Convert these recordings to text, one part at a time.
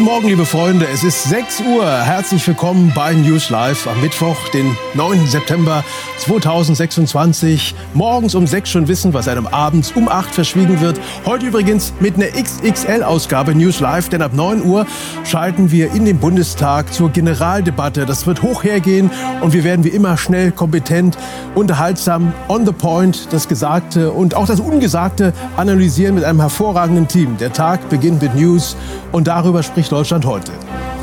Morgen, liebe Freunde, es ist 6 Uhr. Herzlich willkommen bei News Live am Mittwoch, den 9. September 2026. Morgens um 6 schon wissen, was einem abends um 8 verschwiegen wird. Heute übrigens mit einer XXL-Ausgabe News Live, denn ab 9 Uhr schalten wir in den Bundestag zur Generaldebatte. Das wird hoch hergehen und wir werden wie immer schnell, kompetent, unterhaltsam, on the point das Gesagte und auch das Ungesagte analysieren mit einem hervorragenden Team. Der Tag beginnt mit News und darüber spricht Deutschland heute.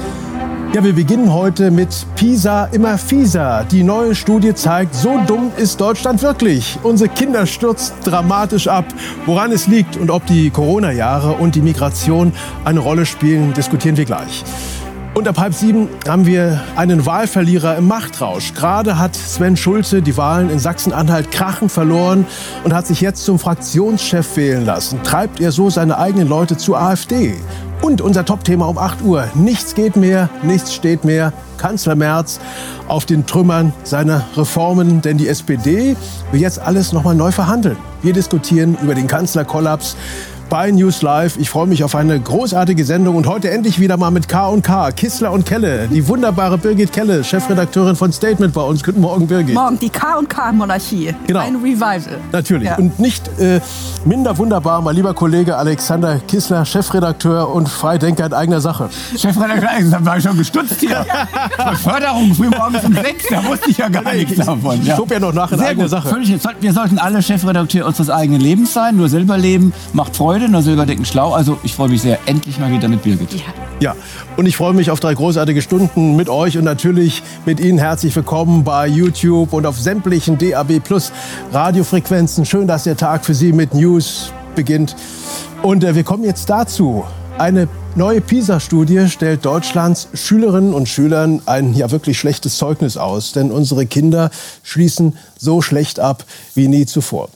Ja, wir beginnen heute mit PISA immer fieser. Die neue Studie zeigt, so dumm ist Deutschland wirklich. Unsere Kinder stürzen dramatisch ab. Woran es liegt und ob die Corona-Jahre und die Migration eine Rolle spielen, diskutieren wir gleich. Und ab 6:30 haben wir einen Wahlverlierer im Machtrausch. Gerade hat Sven Schulze die Wahlen in Sachsen-Anhalt krachend verloren und hat sich jetzt zum Fraktionschef wählen lassen. Treibt er so seine eigenen Leute zur AfD? Und unser Topthema um 8 Uhr. Nichts geht mehr, nichts steht mehr. Kanzler Merz auf den Trümmern seiner Reformen. Denn die SPD will jetzt alles nochmal neu verhandeln. Wir diskutieren über den Kanzlerkollaps bei News Live. Ich freue mich auf eine großartige Sendung und heute endlich wieder mal mit K&K, Kissler und Kelle. Die wunderbare Birgit Kelle, Chefredakteurin von Statement bei uns. Guten Morgen, Birgit. Morgen, die K&K-Monarchie. Genau. Ein Revival. Natürlich. Ja. Und nicht minder wunderbar, mein lieber Kollege Alexander Kissler, Chefredakteur und Freidenker in eigener Sache. Chefredakteur, da war ich schon gestutzt hier. Förderung frühmorgens um 6, da wusste ich ja gar nichts davon. Ich schob ja noch nach in eigener Sache. Völlig, wir sollten alle Chefredakteure unseres eigenen Lebens sein, nur selber leben, macht Freude. Nur Silberdecken schlau. Also ich freue mich sehr, endlich mal wieder mit Birgit. Ja, und ich freue mich auf 3 großartige Stunden mit euch und natürlich mit Ihnen. Herzlich willkommen bei YouTube und auf sämtlichen DAB+ Radiofrequenzen. Schön, dass der Tag für Sie mit News beginnt. Und wir kommen jetzt dazu. Eine neue PISA-Studie stellt Deutschlands Schülerinnen und Schülern ein ja wirklich schlechtes Zeugnis aus. Denn unsere Kinder schließen so schlecht ab wie nie zuvor.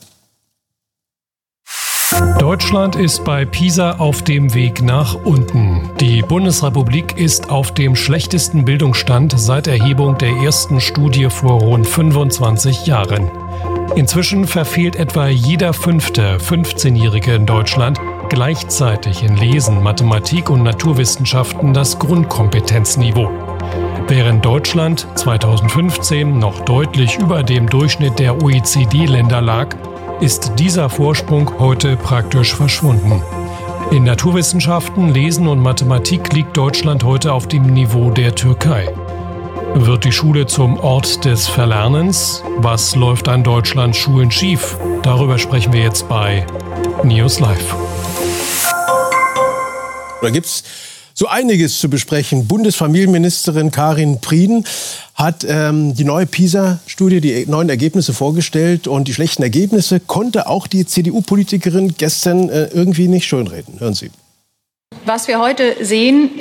Deutschland ist bei PISA auf dem Weg nach unten. Die Bundesrepublik ist auf dem schlechtesten Bildungsstand seit Erhebung der ersten Studie vor rund 25 Jahren. Inzwischen verfehlt etwa jeder 5. 15-Jährige in Deutschland gleichzeitig in Lesen, Mathematik und Naturwissenschaften das Grundkompetenzniveau. Während Deutschland 2015 noch deutlich über dem Durchschnitt der OECD-Länder lag, ist dieser Vorsprung heute praktisch verschwunden. In Naturwissenschaften, Lesen und Mathematik liegt Deutschland heute auf dem Niveau der Türkei. Wird die Schule zum Ort des Verlernens? Was läuft an Deutschlands Schulen schief? Darüber sprechen wir jetzt bei News Live. Da gibt's so einiges zu besprechen. Bundesfamilienministerin Karin Prien hat die neue PISA-Studie, die neuen Ergebnisse vorgestellt. Und die schlechten Ergebnisse konnte auch die CDU-Politikerin gestern irgendwie nicht schönreden. Hören Sie. Was wir heute sehen,